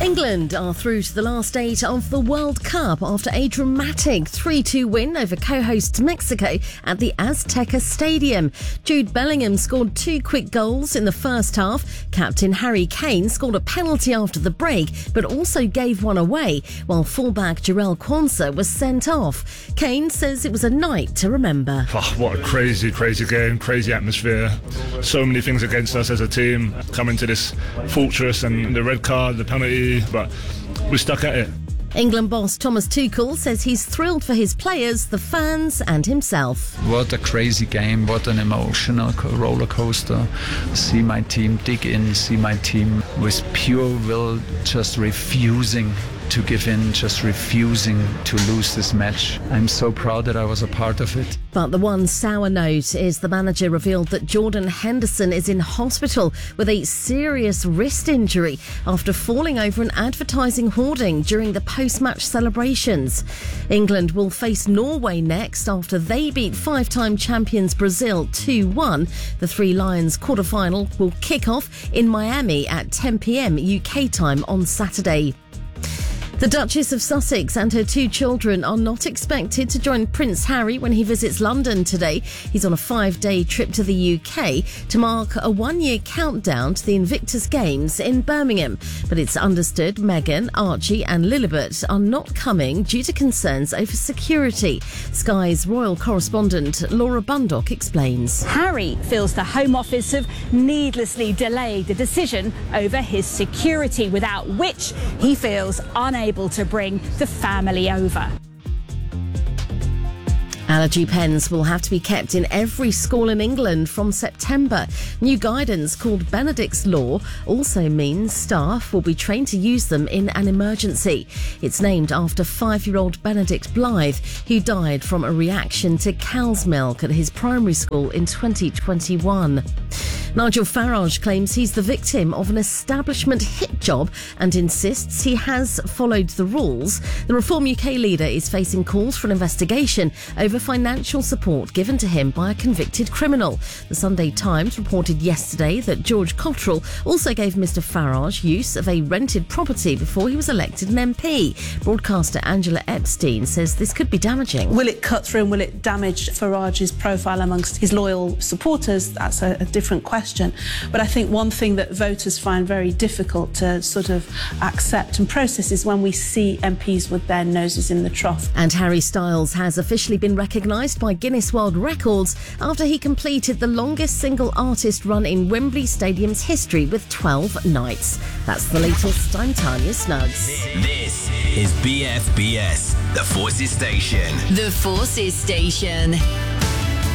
England are through to the last 8 of the World Cup after a dramatic 3-2 win over co-hosts Mexico at the Azteca Stadium. Jude Bellingham scored 2 quick goals in the first half. Captain Harry Kane scored a penalty after the break, but also gave one away, while fullback Jarell Quansah was sent off. Kane says it was a night to remember. Oh, what a crazy game, crazy atmosphere. So many things against us as a team. Coming to this fortress and the red card, the penalty, but we stuck at it. England boss Thomas Tuchel says he's thrilled for his players, the fans and himself. What a crazy game, what an emotional roller coaster. See my team dig in, see my team with pure will just refusing to give in, just refusing to lose this match. I'm so proud that I was a part of it. But the one sour note is the manager revealed that Jordan Henderson is in hospital with a serious wrist injury after falling over an advertising hoarding during the post-match celebrations. England will face Norway next after they beat 5-time champions Brazil 2-1. The Three Lions quarter-final will kick off in Miami at 10 p.m. UK time on Saturday. The Duchess of Sussex and her 2 children are not expected to join Prince Harry when he visits London today. He's on a 5-day trip to the UK to mark a 1-year countdown to the Invictus Games in Birmingham. But it's understood Meghan, Archie and Lilibet are not coming due to concerns over security. Sky's royal correspondent Laura Bundock explains. Harry feels the Home Office have needlessly delayed the decision over his security, without which he feels unable to bring the family over. Allergy pens will have to be kept in every school in England from September. New guidance called Benedict's Law also means staff will be trained to use them in an emergency. It's named after 5-year-old Benedict Blythe, who died from a reaction to cow's milk at his primary school in 2021. Nigel Farage claims he's the victim of an establishment hit job and insists he has followed the rules. The Reform UK leader is facing calls for an investigation over financial support given to him by a convicted criminal. The Sunday Times reported yesterday that George Cottrell also gave Mr Farage use of a rented property before he was elected an MP. Broadcaster Angela Epstein says this could be damaging. Will it cut through and will it damage Farage's profile amongst his loyal supporters? That's a different question. But I think one thing that voters find very difficult to sort of accept and process is when we see MPs with their noses in the trough. And Harry Styles has officially been recognised by Guinness World Records after he completed the longest single artist run in Wembley Stadium's history with 12 nights. That's the latest. I'm Tanya Snuggs. This is BFBS, the Forces Station. The Forces Station.